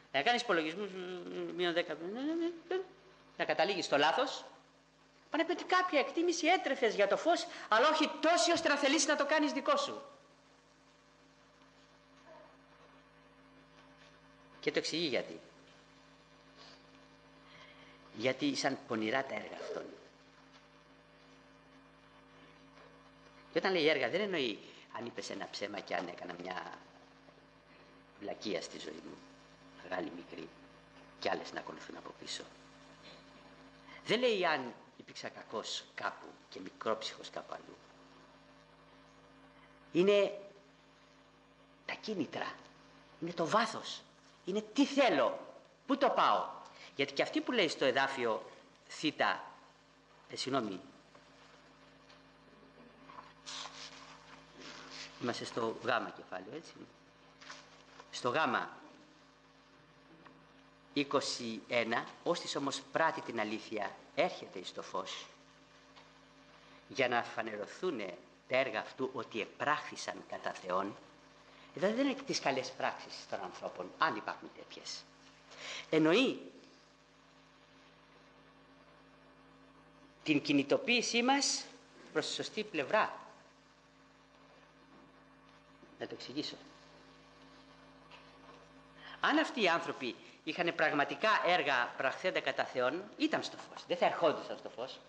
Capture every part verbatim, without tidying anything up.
Να κάνεις υπολογισμούς, μείον δέκα, να καταλήγεις στο λάθος. Πάνε πει ότι κάποια εκτίμηση έτρεφες για το φως, αλλά όχι τόση ώστε να θελήσεις να το κάνεις δικό σου. Και το εξηγεί γιατί. Γιατί σαν πονηρά τα έργα αυτών. Και όταν λέει έργα δεν εννοεί αν είπες ένα ψέμα και αν έκανα μια βλακεία στη ζωή μου, μεγάλη, μικρή, και άλλες να ακολουθούν από πίσω. Δεν λέει αν υπήρξα κακός κάπου και μικρόψυχος κάπου αλλού. Είναι τα κίνητρα, είναι το βάθος, είναι τι θέλω, πού το πάω. Γιατί και αυτή που λέει στο εδάφιο θήτα, ε, συγγνώμη, είμαστε στο γάμα κεφάλαιο, έτσι. Στο γάμα είκοσι ένα, όστις όμως πράττει την αλήθεια έρχεται εις το φως για να φανερωθούν τα έργα αυτού ότι επράχθησαν κατά Θεόν. Εδώ δεν είναι τις καλές πράξεις των ανθρώπων, αν υπάρχουν τέτοιες. Εννοεί την κινητοποίησή μας προς τη σωστή πλευρά. Να το εξηγήσω. Αν αυτοί οι άνθρωποι είχαν πραγματικά έργα πραχθέντα κατά Θεόν, ήταν στο φως, δεν θα ερχόντουσαν στο φως.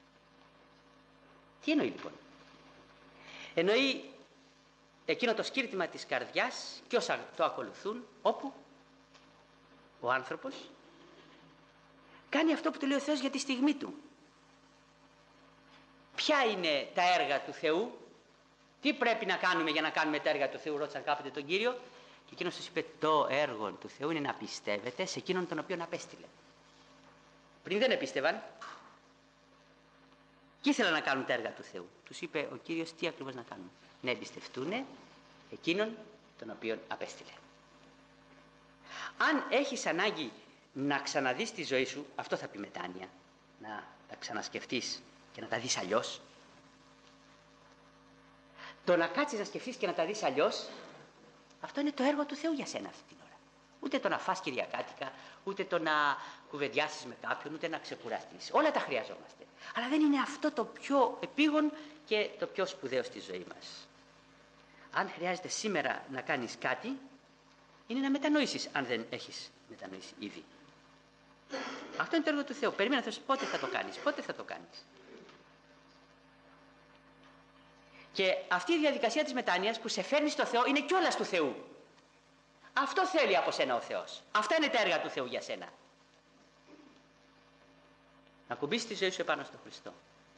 Τι εννοεί λοιπόν? Εννοεί εκείνο το σκύρτημα της καρδιάς και όσα το ακολουθούν, όπου ο άνθρωπος κάνει αυτό που του λέει ο Θεός για τη στιγμή του. Ποια είναι τα έργα του Θεού, τι πρέπει να κάνουμε για να κάνουμε τα έργα του Θεού, ρώτησαν κάποτε τον Κύριο, και εκείνος τους είπε το έργο του Θεού είναι να πιστεύετε σε εκείνον τον οποίον απέστειλε. Πριν δεν επίστευαν και ήθελαν να κάνουν τα έργα του Θεού. Τους είπε ο Κύριος τι ακριβώς να κάνουν? Να εμπιστευτούν εκείνον τον οποίον απέστειλε. Αν έχεις ανάγκη να ξαναδείς τη ζωή σου, αυτό θα πει μετάνοια, να τα ξανασκεφτείς και να τα δεις αλλιώς. Το να κάτσεις να σκεφτείς και να τα δεις αλλιώς, αυτό είναι το έργο του Θεού για σένα αυτή την ώρα. Ούτε το να φας κυριακάτικα, ούτε το να κουβεντιάσεις με κάποιον, ούτε να ξεκουραστείς. Όλα τα χρειαζόμαστε. Αλλά δεν είναι αυτό το πιο επίγον και το πιο σπουδαίο στη ζωή μας. Αν χρειάζεται σήμερα να κάνεις κάτι, είναι να μετανοήσεις, αν δεν έχεις μετανοήσει ήδη. Αυτό είναι το έργο του Θεού. Περίμενα να πότε θα το κάνεις, πότε θα το κάνεις. Και αυτή η διαδικασία της μετάνοιας που σε φέρνει στο Θεό είναι κιόλας του Θεού. Αυτό θέλει από σένα ο Θεός. Αυτά είναι τα έργα του Θεού για σένα. Να κουμπίσεις τη ζωή σου επάνω στο Χριστό.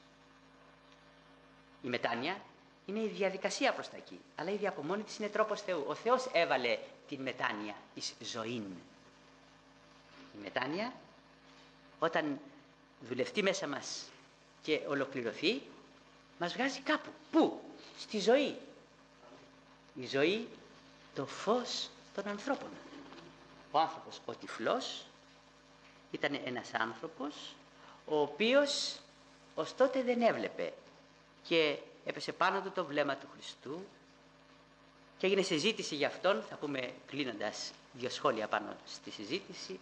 Η μετάνοια είναι η διαδικασία προς τα εκεί. Αλλά ήδη από μόνη της είναι τρόπος Θεού. Ο Θεός έβαλε την μετάνοια εις ζωήν. Η μετάνοια όταν δουλευτεί μέσα μας και ολοκληρωθεί, μας βγάζει κάπου. Πού? Στη ζωή. Η ζωή, το φως των ανθρώπων. Ο άνθρωπος, ο τυφλός, ήταν ένας άνθρωπος ο οποίος ως τότε δεν έβλεπε και έπεσε πάνω του το βλέμμα του Χριστού και έγινε συζήτηση για αυτόν. Θα πούμε κλείνοντας δύο σχόλια πάνω στη συζήτηση.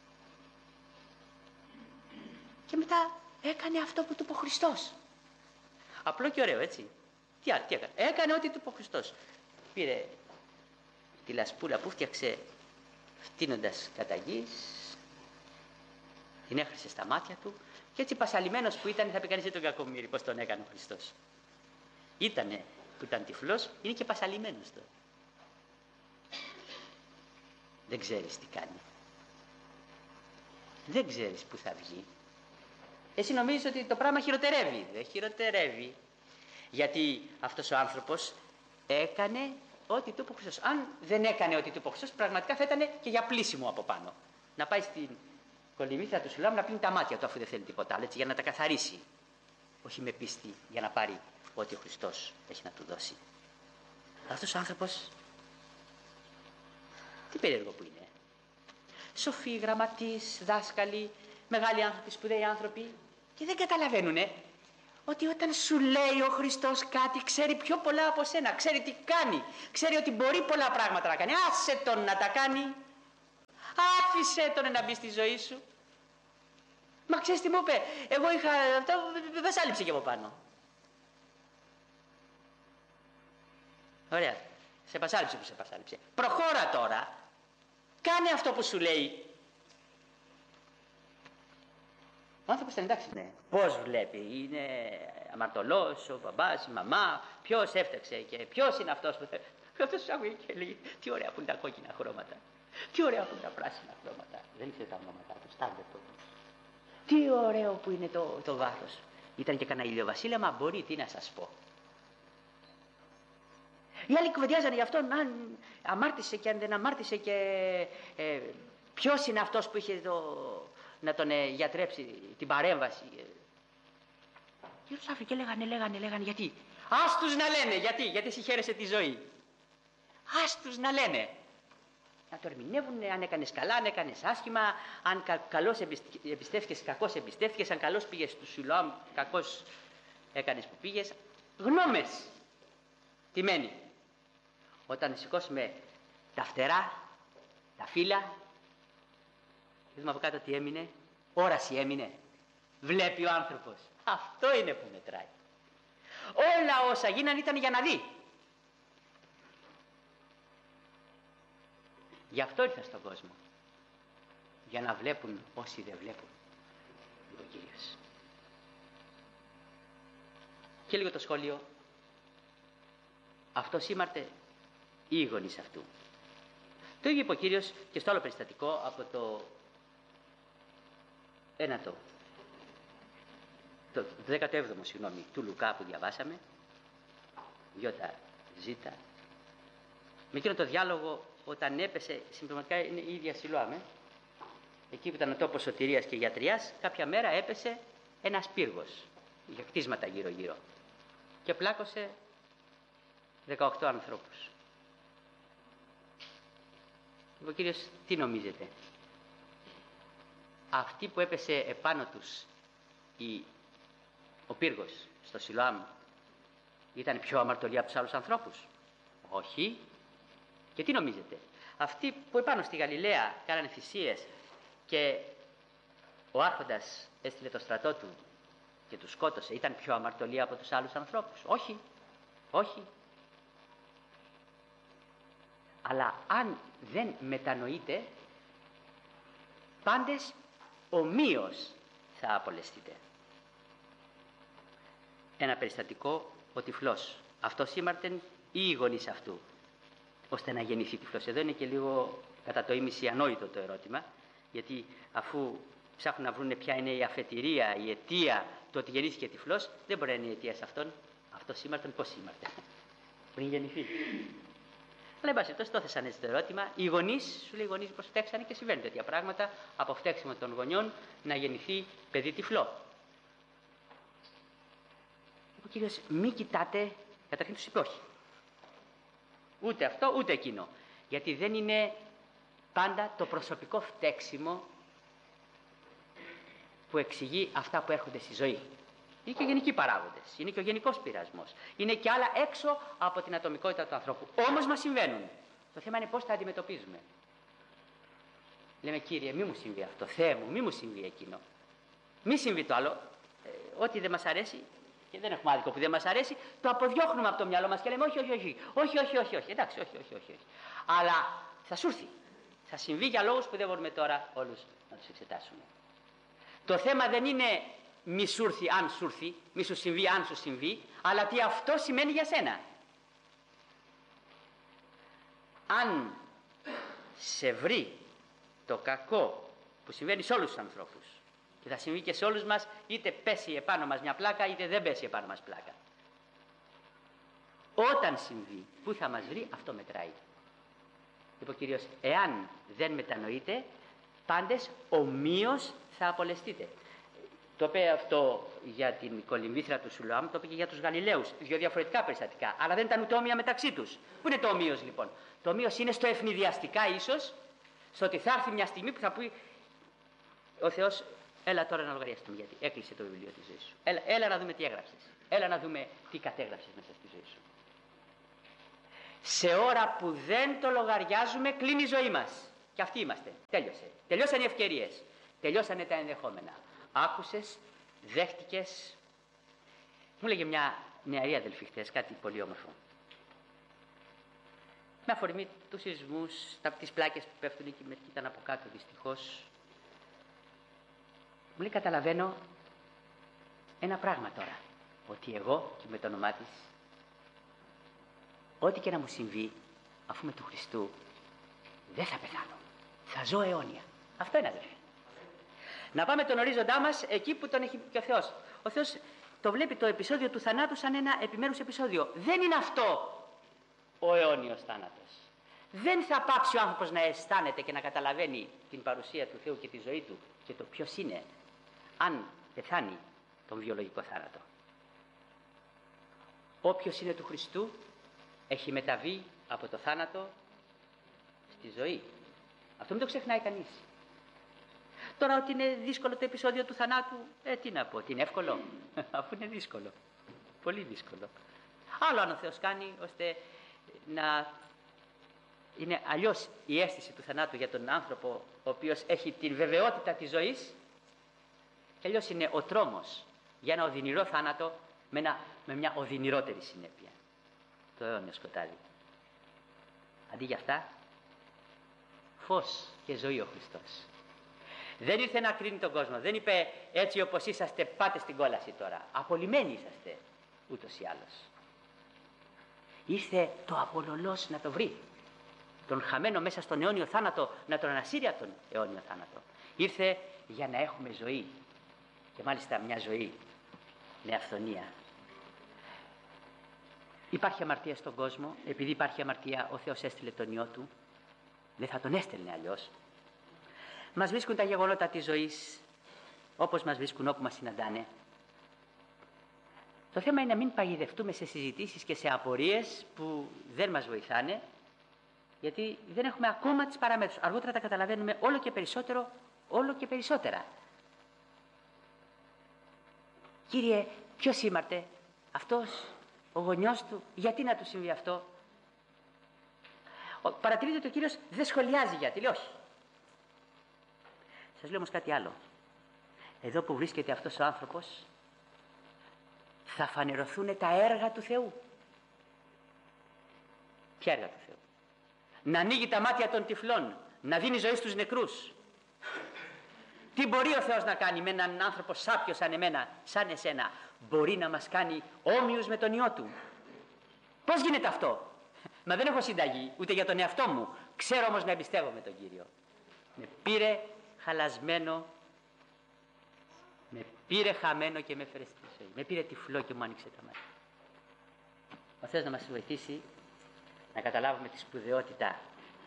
Και μετά έκανε αυτό που του είπε ο Χριστός. Απλό και ωραίο, έτσι. Τι, τι έκανε? Έκανε ό,τι του είπε ο Χριστός. Πήρε τη λασπούλα που φτιάξε φτύνοντας κατά γης, την έχρισε στα μάτια του και έτσι πασαλημένος που ήταν, θα πει κανείς τον κακομοίρη πως τον έκανε ο Χριστός. Ήτανε που ήταν τυφλός, είναι και πασαλημένος τώρα. Δεν ξέρεις τι κάνει. Δεν ξέρεις που θα βγει. Εσύ νομίζεις ότι το πράγμα χειροτερεύει. Δεν χειροτερεύει. Γιατί αυτός ο άνθρωπος έκανε ό,τι του είπε ο Χριστός. Αν δεν έκανε ό,τι του είπε ο Χριστός, πραγματικά θα ήταν και για πλήσιμο από πάνω. Να πάει στην κολυμήθρα του Σουλάμ να πλύνει τα μάτια του, αφού δεν θέλει τίποτα άλλο, έτσι, για να τα καθαρίσει. Όχι με πίστη για να πάρει ό,τι ο Χριστός έχει να του δώσει. Αυτός ο άνθρωπος, τι περίεργο που είναι. Σοφοί, γραμματείς, δάσκαλοι, μεγάλοι άνθρωποι, σπουδαίοι άνθρωποι, και δεν καταλαβαίνουνε ότι όταν σου λέει ο Χριστός κάτι, ξέρει πιο πολλά από σένα, ξέρει τι κάνει, ξέρει ότι μπορεί πολλά πράγματα να κάνει. Άσε τον να τα κάνει, άφησέ τον να μπει στη ζωή σου. Μα ξέρεις τι μου είπε, εγώ είχα αυτό, βασάλιψε και από πάνω. Ωραία, σε πασάλιψε που σε πασάλιψε. Προχώρα τώρα, κάνε αυτό που σου λέει. Ο άνθρωπος ήταν εντάξει, ναι. Πώς βλέπει, είναι αμαρτωλός, ο μπαμπάς, η μαμά, ποιος έφταξε και ποιος είναι αυτός που... Αυτός σου άκουγε και λέει, τι ωραία που είναι τα κόκκινα χρώματα, τι ωραία που είναι τα πράσινα χρώματα. Δεν ήξερε τα ονόματα του, στάντε το. Τι ωραίο που είναι το, το βάθος. Ήταν και κανένα ηλιοβασίλεμα, μπορεί, τι να σας πω. Οι άλλοι κουβεντιάζανε γι' αυτόν, αν αμάρτησε και αν δεν αμάρτησε και ε, ποιος είναι αυτός που είχε το, να τον ε, γιατρέψει την παρέμβαση. Γύρω και λέγανε, λέγανε, λέγανε, γιατί. Ας τους να λένε, γιατί, γιατί συγχαίρεσαι τη ζωή. Ας τους να λένε. Να το ερμηνεύουν αν έκανες καλά, αν έκανες άσχημα, αν κα, καλώς εμπιστεύτηκες, κακώς εμπιστεύτηκες, αν καλώς πήγες του Σιλοάμ, κακώς έκανες που πήγες. Γνώμες. Τι μένει. Όταν σηκώσουμε τα φτερά, τα φύλλα, δούμε από κάτω τι έμεινε, όραση έμεινε. Βλέπει ο άνθρωπος. Αυτό είναι που μετράει. Όλα όσα γίνανε ήταν για να δει. Γι' αυτό ήρθα στον κόσμο. Για να βλέπουν όσοι δεν βλέπουν. Ο Κύριος. Και λίγο το σχόλιο. Αυτός ήμαρτε ή οι γονείς αυτού. Το ίδιο είπε ο Κύριος και στο άλλο περιστατικό από το ένατο, το δέκατο έβδομο συγγνώμη, του Λουκά που διαβάσαμε, Ιώτα Ζήτα, με εκείνο το διάλογο όταν έπεσε, συμπληρωματικά είναι η ίδια Σιλοάμ, ε? Εκεί που ήταν ο τόπος σωτηρίας και γιατριάς, κάποια μέρα έπεσε ένας πύργος, για κτίσματα γύρω γύρω και πλάκωσε δεκαοκτώ ανθρώπους. Ο Κύριος τι νομίζετε, αυτοί που έπεσε επάνω τους η, ο πύργος στο Σιλοάμ ήταν πιο αμαρτωλοί από τους άλλους ανθρώπους? Όχι. Και τι νομίζετε, αυτοί που επάνω στη Γαλιλαία κάνανε θυσίες και ο άρχοντας έστειλε το στρατό του και τους σκότωσε, ήταν πιο αμαρτωλοί από τους άλλους ανθρώπους? Όχι. Όχι. Αλλά αν δεν μετανοείτε, πάντες ομοίως θα απολεστείτε. Ένα περιστατικό, ο τυφλός. Αυτός ήμαρτεν ή οι γονείς αυτού, ώστε να γεννηθεί τυφλός. Εδώ είναι και λίγο κατά το ίμιση ανόητο το ερώτημα, γιατί αφού ψάχνουν να βρουν ποια είναι η αφετηρία, η αιτία του ότι γεννήθηκε τυφλός, δεν μπορεί να είναι η αιτία σε αυτόν. Αυτός ήμαρτεν πώς ήμαρτεν πριν γεννηθεί. Αλλά εν πάση περιπτώσει το έθεσαν έτσι το ερώτημα. Οι γονείς, σου λέει οι γονείς πως φταίξανε και συμβαίνουν τέτοια πράγματα από φταίξιμο των γονιών να γεννηθεί παιδί τυφλό. Ο Κύριος μη κοιτάτε, καταρχήν τους είπε όχι. Ούτε αυτό ούτε εκείνο. Γιατί δεν είναι πάντα το προσωπικό φταίξιμο που εξηγεί αυτά που έρχονται στη ζωή. Είναι και γενικοί παράγοντες, είναι και ο γενικός πειρασμός, είναι και άλλα έξω από την ατομικότητα του ανθρώπου. Όμως μας συμβαίνουν. Το θέμα είναι πώς τα αντιμετωπίζουμε. Λέμε, Κύριε, μη μου συμβεί αυτό, Θεέ μου, μη μου συμβεί εκείνο. Μη συμβεί το άλλο. Ε, ό,τι δεν μας αρέσει, και δεν έχουμε άδικο που δεν μας αρέσει, το αποδιώχνουμε από το μυαλό μας και λέμε όχι, όχι, όχι, όχι, όχι, όχι, όχι. Εντάξει, όχι, όχι, όχι, όχι. Αλλά θα σου έρθει. Θα συμβεί για λόγους που δεν μπορούμε τώρα όλους να τους εξετάσουμε. Το θέμα δεν είναι μη σου έρθει αν σου έρθει, μη σου συμβεί αν σου συμβεί, αλλά τι αυτό σημαίνει για σένα. Αν σε βρει το κακό που συμβαίνει σε όλους τους ανθρώπους και θα συμβεί και σε όλους μας, είτε πέσει επάνω μας μια πλάκα είτε δεν πέσει επάνω μας πλάκα, όταν συμβεί που θα μας βρει, αυτό μετράει. Είπε ο Κύριος, εάν δεν μετανοείτε, πάντες ομοίως θα απολεστείτε. Το είπε αυτό για την κολυμβήθρα του Σιλοάμ, το είπε και για τους Γαλιλαίους. Δύο διαφορετικά περιστατικά. Αλλά δεν ήταν ούτε όμοια μεταξύ τους. Πού είναι το ομοίως λοιπόν? Το ομοίως είναι στο ευνηδιαστικά ίσως, στο ότι θα έρθει μια στιγμή που θα πει ο Θεός, έλα τώρα να λογαριαστούμε, γιατί έκλεισε το βιβλίο της ζωής σου. Έλα, έλα να δούμε τι έγραψες. Έλα να δούμε τι κατέγραψες μέσα στη ζωή σου. Σε ώρα που δεν το λογαριάζουμε, κλείνει η ζωή μας. Και αυτοί είμαστε. Τέλειωσε. Τελειώσαν οι ευκαιρίες. Τελειώσανε τα ενδεχόμενα. Άκουσες, δέχτηκες. Μου λέγε μια νεαρή αδελφή χτες κάτι πολύ όμορφο. Με αφορμή τους σεισμούς, τις πλάκες που πέφτουν εκεί, μερικοί ήταν από κάτω δυστυχώς. Μου λέει, καταλαβαίνω ένα πράγμα τώρα. Ότι εγώ, και με το όνομά της, ό,τι και να μου συμβεί, αφού είμαι του Χριστού, δεν θα πεθάνω. Θα ζω αιώνια. Αυτό είναι, αδελφέ. Να πάμε τον ορίζοντά μας εκεί που τον έχει και ο Θεός. Ο Θεός το βλέπει το επεισόδιο του θανάτου σαν ένα επιμέρους επεισόδιο. Δεν είναι αυτό ο αιώνιος θάνατος. Δεν θα πάψει ο άνθρωπος να αισθάνεται και να καταλαβαίνει την παρουσία του Θεού και τη ζωή του και το ποιος είναι, αν πεθάνει τον βιολογικό θάνατο. Όποιος είναι του Χριστού έχει μεταβεί από το θάνατο στη ζωή. Αυτό μην το ξεχνάει κανείς. Τώρα ότι είναι δύσκολο το επεισόδιο του θανάτου, ε, τι να πω, ότι είναι εύκολο, αφού είναι δύσκολο, πολύ δύσκολο. Άλλο αν ο Θεός κάνει ώστε να είναι αλλιώς η αίσθηση του θανάτου για τον άνθρωπο ο οποίος έχει την βεβαιότητα της ζωής, και αλλιώς είναι ο τρόμος για ένα οδυνηρό θάνατο με, ένα, με μια οδυνηρότερη συνέπεια, το αιώνιο σκοτάδι. Αντί για αυτά, φως και ζωή ο Χριστός. Δεν ήρθε να κρίνει τον κόσμο, δεν είπε έτσι όπως είσαστε πάτε στην κόλαση τώρα, απολυμμένοι είσαστε ούτως ή άλλως. Ήρθε το απολωλός να το βρει, τον χαμένο μέσα στον αιώνιο θάνατο να τον ανασύρει από τον αιώνιο θάνατο. Ήρθε για να έχουμε ζωή, και μάλιστα μια ζωή με αυθονία. Υπάρχει αμαρτία στον κόσμο, επειδή υπάρχει αμαρτία ο Θεός έστειλε τον Υιό Του, δεν θα τον έστελνε αλλιώς. Μας βρίσκουν τα γεγονότα της ζωής όπως μας βρίσκουν όπου μας συναντάνε. Το θέμα είναι να μην παγιδευτούμε σε συζητήσεις και σε απορίες που δεν μας βοηθάνε, γιατί δεν έχουμε ακόμα τις παραμέτρους. Αργότερα τα καταλαβαίνουμε όλο και περισσότερο, όλο και περισσότερα. Κύριε, ποιος ήμαρτε, αυτός, ο γονιός του, γιατί να του συμβεί αυτό? Παρατηρείτε ότι ο Κύριος δεν σχολιάζει γιατί, λέει όχι. Σας λέω όμως κάτι άλλο. Εδώ που βρίσκεται αυτός ο άνθρωπος θα φανερωθούν τα έργα του Θεού. Ποια έργα του Θεού? Να ανοίγει τα μάτια των τυφλών, να δίνει ζωή στους νεκρούς. Τι μπορεί ο Θεός να κάνει με έναν άνθρωπο σάπιο σαν εμένα, σαν εσένα? Μπορεί να μας κάνει όμοιους με τον Υιό Του. Πώς γίνεται αυτό? Μα δεν έχω συνταγή ούτε για τον εαυτό μου. Ξέρω όμως να εμπιστεύομαι τον Κύριο. Με πήρε χαλασμένο, με πήρε χαμένο και με έφερε στη ζωή. Με πήρε τυφλό και μου άνοιξε τα μάτια. Ο Θεός να μας βοηθήσει να καταλάβουμε τη σπουδαιότητα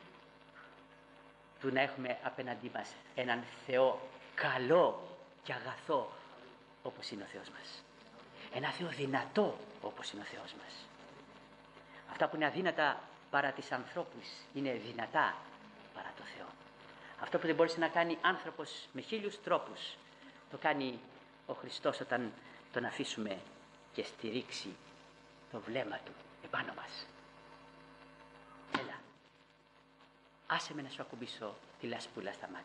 του να έχουμε απέναντί μας έναν Θεό καλό και αγαθό όπως είναι ο Θεός μας. Ένα Θεό δυνατό όπως είναι ο Θεός μας. Αυτά που είναι αδύνατα παρά τις ανθρώπους είναι δυνατά παρά το Θεό. Αυτό που δεν μπορούσε να κάνει άνθρωπος με χίλιους τρόπους, το κάνει ο Χριστός όταν τον αφήσουμε και στηρίξει το βλέμμα Του επάνω μας. Έλα, άσε με να σου ακουμπήσω τη λασπούλα στα μάτια.